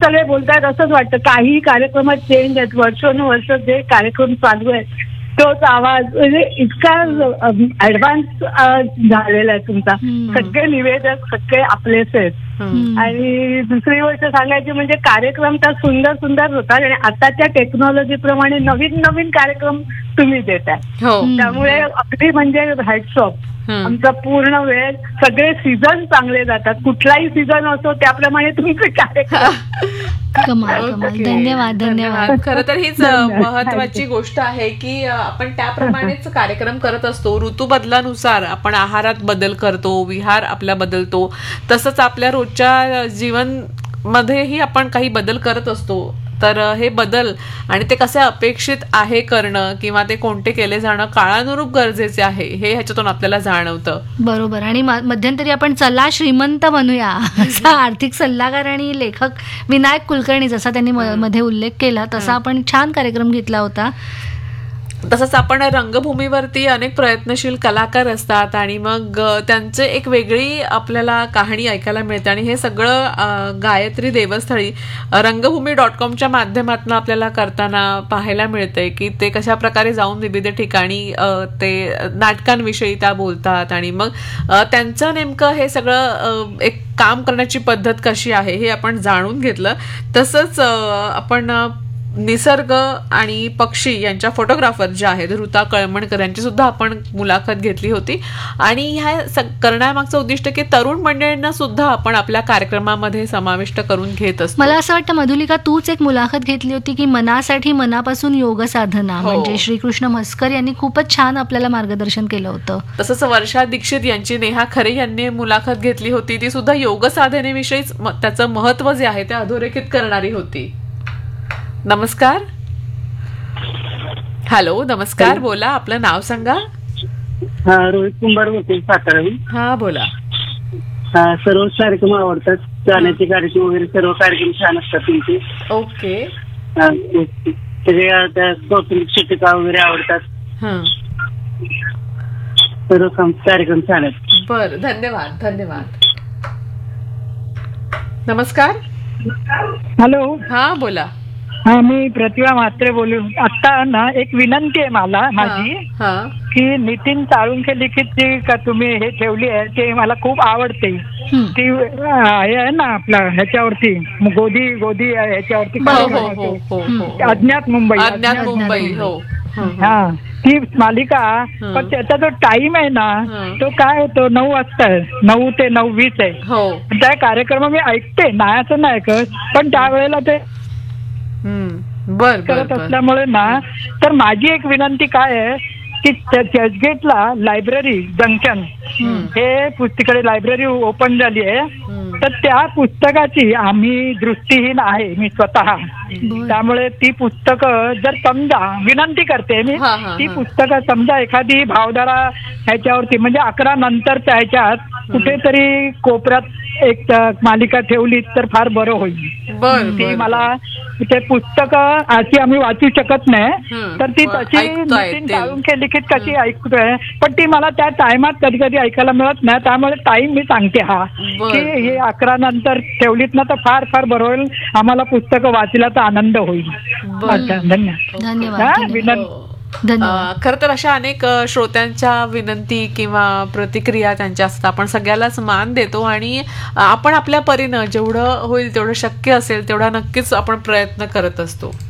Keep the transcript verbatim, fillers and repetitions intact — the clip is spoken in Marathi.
सगळे बोलतात असंच वाटतं. काही कार्यक्रमात चेंज आहेत, वर्षानुवर्ष जे कार्यक्रम चालू आहेत तोच आवाज म्हणजे इतका ऍडव्हान्स झालेला आहे तुमचा. सगळे निवेदक सगळे आपलेच आहेत. आणि दुसरी गोष्ट सांगायची म्हणजे कार्यक्रम तर सुंदर सुंदर होतात आणि आताच्या टेक्नॉलॉजी प्रमाणे नवीन नवीन कार्यक्रम तुम्ही देताय. त्यामुळे अगदी म्हणजे हॅट्स ऑफ. आमचा पूर्ण वेळ सगळे सीझन चांगले जातात. कुठलाही सीझन असो त्याप्रमाणे तुमचे कार्यक्रम. कमाल कमाल. धन्यवाद धन्यवाद. खरं तर हीच महत्वाची गोष्ट आहे की आपण त्याप्रमाणेच कार्यक्रम करत असतो. ऋतू बदलानुसार आपण आहारात बदल करतो, विहार आपला बदलतो, तसंच आपल्या रोजच्या जीवन मध्येही आपण काही बदल करत असतो. तर हे बदल आणि ते कसे अपेक्षित आहे करणं किंवा ते कोणते केले जाणं काळानुरूप गरजेचे आहे हे ह्याच्यातून आपल्याला जाणवतं. बरोबर. आणि मध्यंतरी आपण चला श्रीमंत बनूया असा आर्थिक सल्लागार आणि लेखक विनायक कुलकर्णी जसा त्यांनी मध्ये उल्लेख केला तसा आपण छान कार्यक्रम घेतला होता. तसंच आपण रंगभूमीवरती अनेक प्रयत्नशील कलाकार असतात आणि मग त्यांचे एक वेगळी आपल्याला कहाणी ऐकायला मिळते आणि हे सगळं गायत्री देवस्थळी रंगभूमी डॉट कॉमच्या माध्यमातून आपल्याला करताना पाहायला मिळतंय की ते कशा प्रकारे जाऊन विविध ठिकाणी ते नाटकांविषयी त्या बोलतात आणि मग त्यांचं नेमकं हे सगळं एक काम करण्याची पद्धत कशी आहे हे आपण जाणून घेतलं. तसंच आपण निसर्ग आणि पक्षी यांच्या फोटोग्राफर ज्या आहेत ऋता कळमणकर यांची सुद्धा आपण मुलाखत घेतली होती. आणि ह्या करण्यामागचं उद्दिष्ट की तरुण मंडळींना सुद्धा आपण आपल्या कार्यक्रमामध्ये समाविष्ट करून घेत असतो. मला असं वाटतं मधुलिका तूच एक मुलाखत घेतली होती की मनासाठी मनापासून योग साधना म्हणजे श्रीकृष्ण म्हस्कर यांनी खूपच छान आपल्याला मार्गदर्शन केलं होतं. तसंच वर्षा दीक्षित यांची नेहा खरे यांनी मुलाखत घेतली होती. ती सुद्धा योग साधनेविषयीच त्याचं महत्व जे आहे ते अधोरेखित करणारी होती. नमस्कार. हॅलो नमस्कार. बोला आपलं नाव सांगा. हा रोहित कुंभार बोलते सातारा. हा बोला. हा सर्व कार्यक्रम आवडतात. गाण्याचे कार्यक्रम वगैरे सर्व कार्यक्रम छान असतात तुमचे. ओके. सगळे कौटुंबिक शीटका वगैरे आवडतात. सर्व कार्यक्रम छान आहेत. बर धन्यवाद धन्यवाद. नमस्कार. हॅलो. हा बोला. हा मी प्रतिभा म्हात्रे बोलू. आता ना एक विनंती आहे मला माझी की नितीन साळुंखे लिखित जी का तुम्ही हे ठेवली आहे ते मला खूप आवडते. ती हे आहे ना आपला ह्याच्यावरती गोदी गोदी ह्याच्यावरती अज्ञात मुंबई अज्ञात मुंबई. हो हा ती मालिका. पण त्याचा जो टाइम आहे ना तो काय होतो नऊ वाजता आहे. नऊ ते नऊ वीस आहे. त्या कार्यक्रम मी ऐकते नाही असं नाही ऐकत पण त्यावेळेला ते बर करत असल्यामुळे ना तर माझी एक विनंती काय आहे की चर्चगेटला लायब्ररी जंक्शन हे पुस्तकाची लायब्ररी ओपन झाली आहे तर त्या पुस्तकाची आम्ही दृष्टीहीन आहे मी स्वतः. त्यामुळे ती पुस्तकं जर समजा विनंती करते मी ती पुस्तकं समजा एखादी भावधारा ह्याच्यावरती म्हणजे अकरा नंतरच्या ह्याच्यात कुठेतरी कोपऱ्यात एक मालिका ठेवली तर फार बरं होईल. ती मला ते पुस्तकं अशी आम्ही वाचू शकत नाही तर ती तशी नितीन साळुंखे लिखित कशी ऐकतोय पण ती मला त्या टायमात कधी कधी ऐकायला मिळत नाही. त्यामुळे टाइम मी सांगते हा की हे अकरा नंतर ठेवलीत ना तर फार फार बरं होईल. आम्हाला पुस्तकं वाचल्याचा आनंद होईल. धन्यवाद. धन्यवाद. खर तर अशा अनेक श्रोत्यांच्या विनंती किंवा प्रतिक्रिया त्यांच्या असतात. आपण सगळ्यालाच मान देतो आणि आपण आपल्या परीनं जेवढं होईल तेवढं शक्य असेल तेवढा नक्कीच आपण प्रयत्न करत असतो.